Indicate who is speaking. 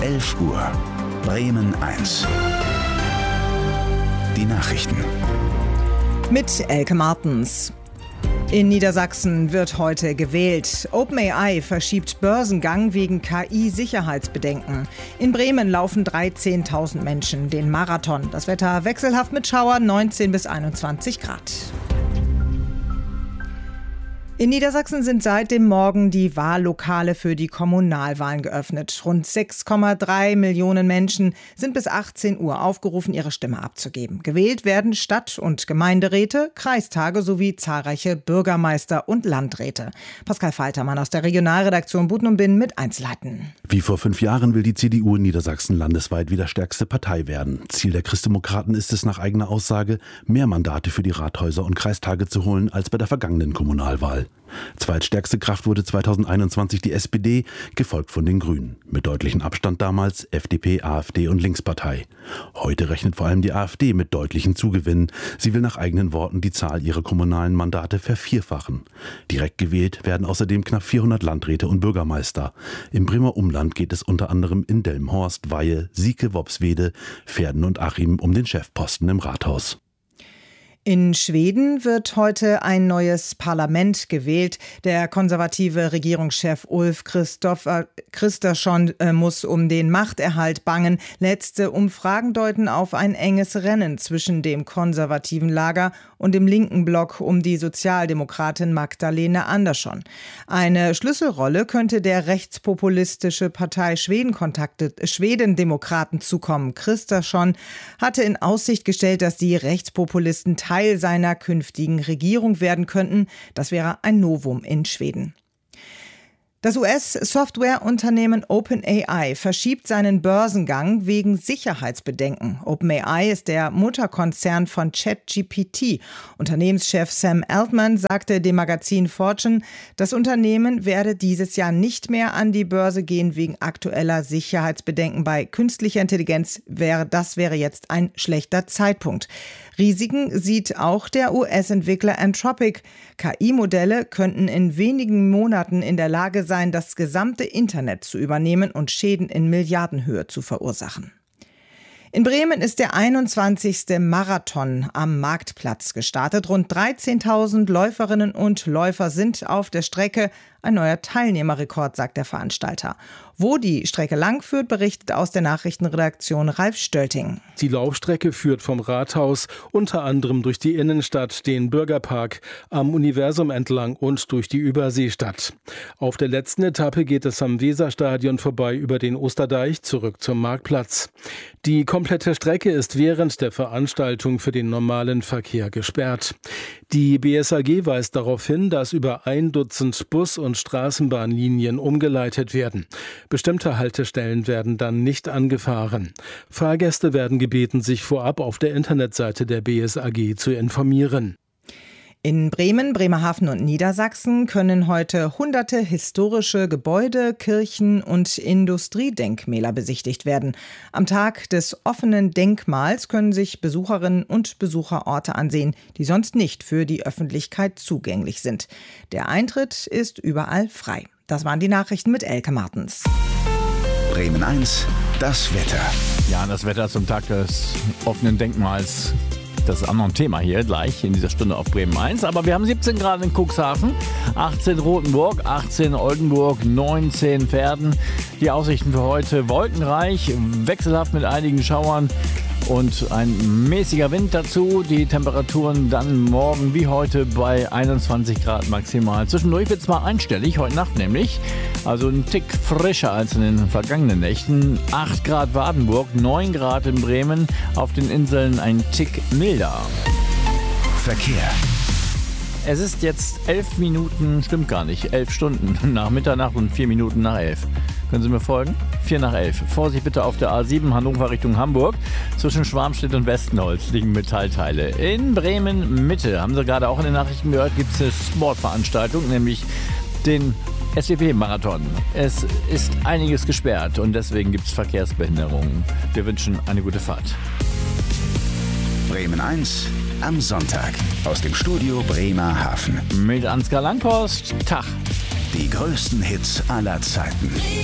Speaker 1: 11 Uhr. Bremen 1. Die Nachrichten.
Speaker 2: Mit Elke Martens. In Niedersachsen wird heute gewählt. OpenAI verschiebt Börsengang wegen KI-Sicherheitsbedenken. In Bremen laufen 13.000 Menschen den Marathon. Das Wetter wechselhaft mit Schauern, 19 bis 21 Grad. In Niedersachsen sind seit dem Morgen die Wahllokale für die Kommunalwahlen geöffnet. Rund 6,3 Millionen Menschen sind bis 18 Uhr aufgerufen, ihre Stimme abzugeben. Gewählt werden Stadt- und Gemeinderäte, Kreistage sowie zahlreiche Bürgermeister und Landräte. Pascal Faltermann aus der Regionalredaktion Buten und Binnen mit Einzelheiten.
Speaker 3: Wie vor 5 Jahren will die CDU in Niedersachsen landesweit wieder stärkste Partei werden. Ziel der Christdemokraten ist es nach eigener Aussage, mehr Mandate für die Rathäuser und Kreistage zu holen als bei der vergangenen Kommunalwahl. Zweitstärkste Kraft wurde 2021 die SPD, gefolgt von den Grünen. Mit deutlichem Abstand damals FDP, AfD und Linkspartei. Heute rechnet vor allem die AfD mit deutlichen Zugewinnen. Sie will nach eigenen Worten die Zahl ihrer kommunalen Mandate vervierfachen. Direkt gewählt werden außerdem knapp 400 Landräte und Bürgermeister. Im Bremer Umland geht es unter anderem in Delmenhorst, Weihe, Sieke, Worpswede, Verden und Achim um den Chefposten im Rathaus.
Speaker 2: In Schweden wird heute ein neues Parlament gewählt. Der konservative Regierungschef Ulf Kristersson muss um den Machterhalt bangen. Letzte Umfragen deuten auf ein enges Rennen zwischen dem konservativen Lager und dem linken Block um die Sozialdemokratin Magdalena Andersson. Eine Schlüsselrolle könnte der rechtspopulistische Partei Schwedendemokraten zukommen. Kristersson hatte in Aussicht gestellt, dass die Rechtspopulisten Teil seiner künftigen Regierung werden könnten. Das wäre ein Novum in Schweden. Das US-Softwareunternehmen OpenAI verschiebt seinen Börsengang wegen Sicherheitsbedenken. OpenAI ist der Mutterkonzern von ChatGPT. Unternehmenschef Sam Altman sagte dem Magazin Fortune, das Unternehmen werde dieses Jahr nicht mehr an die Börse gehen wegen aktueller Sicherheitsbedenken bei künstlicher Intelligenz. Das wäre jetzt ein schlechter Zeitpunkt. Risiken sieht auch der US-Entwickler Anthropic. KI-Modelle könnten in wenigen Monaten in der Lage sein, das gesamte Internet zu übernehmen und Schäden in Milliardenhöhe zu verursachen. In Bremen ist der 21. Marathon am Marktplatz gestartet. Rund 13.000 Läuferinnen und Läufer sind auf der Strecke. Ein neuer Teilnehmerrekord, sagt der Veranstalter. Wo die Strecke langführt, berichtet aus der Nachrichtenredaktion Ralf Stölting.
Speaker 4: Die Laufstrecke führt vom Rathaus unter anderem durch die Innenstadt, den Bürgerpark, am Universum entlang und durch die Überseestadt. Auf der letzten Etappe geht es am Weserstadion vorbei über den Osterdeich zurück zum Marktplatz. Die komplette Strecke ist während der Veranstaltung für den normalen Verkehr gesperrt. Die BSAG weist darauf hin, dass über 1 Dutzend Bus- und Straßenbahnlinien umgeleitet werden. Bestimmte Haltestellen werden dann nicht angefahren. Fahrgäste werden gebeten, sich vorab auf der Internetseite der BSAG zu informieren.
Speaker 2: In Bremen, Bremerhaven und Niedersachsen können heute hunderte historische Gebäude, Kirchen und Industriedenkmäler besichtigt werden. Am Tag des offenen Denkmals können sich Besucherinnen und Besucher Orte ansehen, die sonst nicht für die Öffentlichkeit zugänglich sind. Der Eintritt ist überall frei. Das waren die Nachrichten mit Elke Martens.
Speaker 1: Bremen 1, das Wetter.
Speaker 5: Ja, das Wetter zum Tag des offenen Denkmals. Das ist auch noch ein Thema hier gleich in dieser Stunde auf Bremen 1. Aber wir haben 17 Grad in Cuxhaven, 18 Rothenburg, 18 Oldenburg, 19 Verden. Die Aussichten für heute wolkenreich, wechselhaft mit einigen Schauern und ein mäßiger Wind dazu. Die Temperaturen dann morgen wie heute bei 21 Grad maximal. Zwischendurch wird es mal einstellig, heute Nacht nämlich. Also ein Tick frischer als in den vergangenen Nächten. 8 Grad Wardenburg, 9 Grad in Bremen. Auf den Inseln ein Tick milder.
Speaker 1: Verkehr.
Speaker 5: Es ist jetzt 11 Minuten, stimmt gar nicht, 11 Stunden nach Mitternacht und 4 Minuten nach 11. Können Sie mir folgen? 4 nach 11. Vorsicht bitte auf der A7 Hannover Richtung Hamburg. Zwischen Schwarmstedt und Westenholz liegen Metallteile. In Bremen Mitte, haben Sie gerade auch in den Nachrichten gehört, gibt es eine Sportveranstaltung, nämlich den SWP-Marathon. Es ist einiges gesperrt und deswegen gibt es Verkehrsbehinderungen. Wir wünschen eine gute Fahrt.
Speaker 1: Bremen 1 am Sonntag aus dem Studio Bremerhaven.
Speaker 5: Mit Ansgar Langpost. Tag.
Speaker 1: Die größten Hits aller Zeiten.